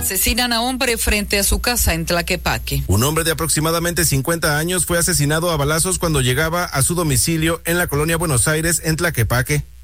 Asesinan a hombre frente a su casa en Tlaquepaque. Un hombre de aproximadamente 50 años fue asesinado a balazos cuando llegaba a su domicilio en la colonia Buenos Aires, en Tlaquepaque.